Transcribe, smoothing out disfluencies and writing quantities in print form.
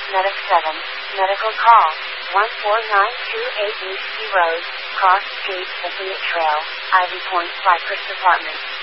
Medic 7, medical call, 14928 East Sea Road, Cross Street, Elliott Trail, Ivy Point, Cypress Department.